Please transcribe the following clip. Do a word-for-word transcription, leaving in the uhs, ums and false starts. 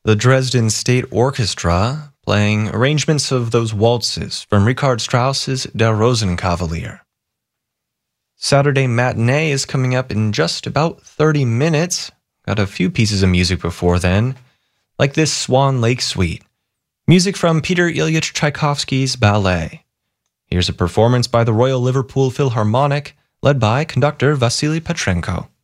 the Dresden State Orchestra playing arrangements of those waltzes from Richard Strauss's Der Rosenkavalier. Saturday Matinee is coming up in just about thirty minutes. Got a few pieces of music before then, like this Swan Lake Suite. Music from Peter Ilyich Tchaikovsky's ballet. Here's a performance by the Royal Liverpool Philharmonic, led by conductor Vasily Petrenko.